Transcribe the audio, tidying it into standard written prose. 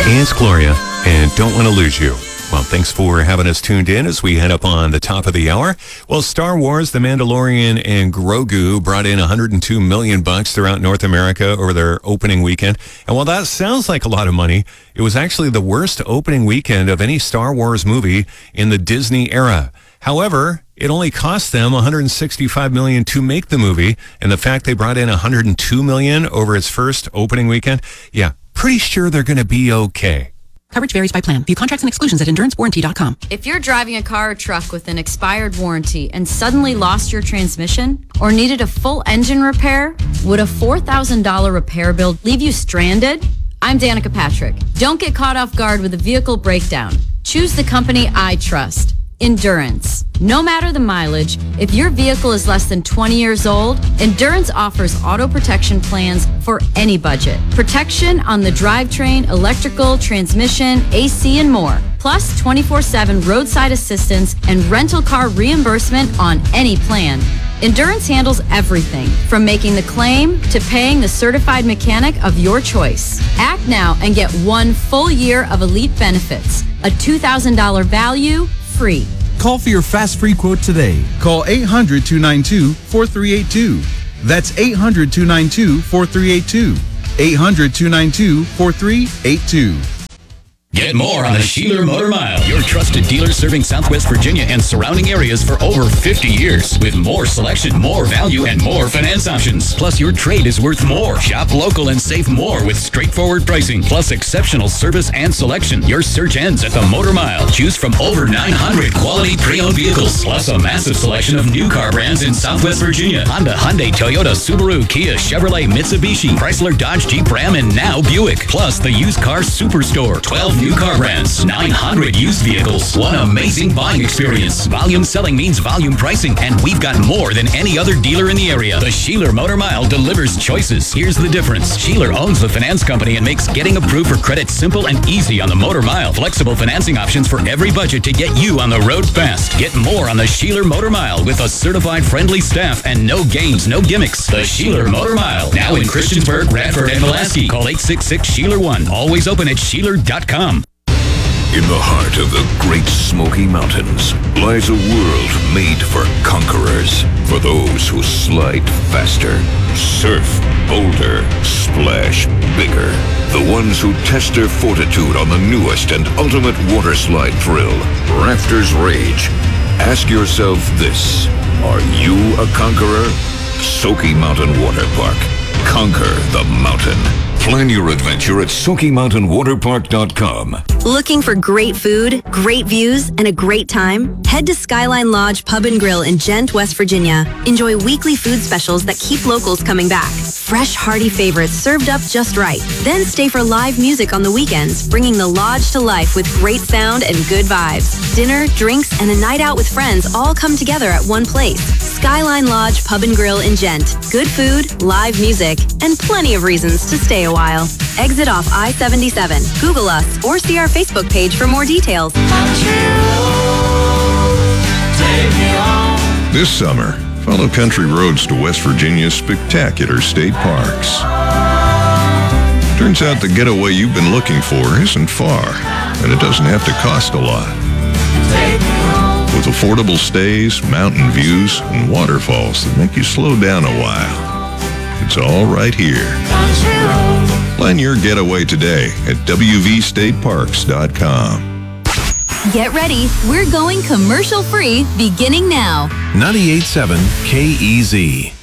Hey, it's Gloria, and don't want to lose you. Well, thanks for having us tuned in as we head up on the top of the hour. Well, Star Wars, The Mandalorian, and Grogu brought in $102 million throughout North America over their opening weekend. And while that sounds like a lot of money, it was actually the worst opening weekend of any Star Wars movie in the Disney era. However, it only cost them $165 million to make the movie, and the fact they brought in $102 million over its first opening weekend, yeah, pretty sure they're going to be okay. Coverage varies by plan. View contracts and exclusions at endurancewarranty.com. If you're driving a car or truck with an expired warranty and suddenly lost your transmission or needed a full engine repair, would a $4,000 repair bill leave you stranded? I'm Danica Patrick. Don't get caught off guard with a vehicle breakdown. Choose the company I trust. Endurance. No matter the mileage, if your vehicle is less than 20 years old, Endurance offers auto protection plans for any budget. Protection on the drivetrain, electrical, transmission, AC, and more. Plus 24/7 roadside assistance and rental car reimbursement on any plan. Endurance handles everything from making the claim to paying the certified mechanic of your choice. Act now and get 1 full year of elite benefits. A $2,000 value, free. Call for your fast free quote today. Call 800-292-4382. That's 800-292-4382. 800-292-4382. Get more on the Sheeler Motor Mile, your trusted dealer serving Southwest Virginia and surrounding areas for over 50 years. With more selection, more value, and more finance options. Plus, your trade is worth more. Shop local and save more with straightforward pricing, plus exceptional service and selection. Your search ends at the Motor Mile. Choose from over 900 quality pre-owned vehicles, plus a massive selection of new car brands in Southwest Virginia. Honda, Hyundai, Toyota, Subaru, Kia, Chevrolet, Mitsubishi, Chrysler, Dodge, Jeep, Ram, and now Buick. Plus, the used car superstore. 12 new car brands, 900 used vehicles, one amazing buying experience. Volume selling means volume pricing, and we've got more than any other dealer in the area. The Sheeler Motor Mile delivers choices. Here's the difference. Sheeler owns the finance company and makes getting approved for credit simple and easy on the Motor Mile. Flexible financing options for every budget to get you on the road fast. Get more on the Sheeler Motor Mile with a certified friendly staff and no games, no gimmicks. The Sheeler Motor Mile, now in Christiansburg, Radford, and Pulaski. Call 866-SHEELER1. Always open at Sheeler.com. In the heart of the Great Smoky Mountains lies a world made for conquerors, for those who slide faster, surf bolder, splash bigger, the ones who test their fortitude on the newest and ultimate water slide thrill, Rafters Rage. Ask yourself this: are you a conqueror? Smoky Mountain Water Park. Conquer the mountain. Plan your adventure at SmokyMountainWaterPark.com. Looking for great food, great views, and a great time? Head to Skyline Lodge Pub and Grill in Gent, West Virginia. Enjoy weekly food specials that keep locals coming back. Fresh, hearty favorites served up just right. Then stay for live music on the weekends, bringing the lodge to life with great sound and good vibes. Dinner, drinks, and a night out with friends all come together at one place. Skyline Lodge Pub and Grill in Gent. Good food, live music, and plenty of reasons to stay a while. Exit off I-77. Google us or see our Facebook page for more details. This summer, follow country roads to West Virginia's spectacular state parks. Turns out the getaway you've been looking for isn't far, and it doesn't have to cost a lot. With affordable stays, mountain views, and waterfalls that make you slow down a while. It's all right here. Plan your getaway today at wvstateparks.com. Get ready. We're going commercial free beginning now. 98.7 KEZ.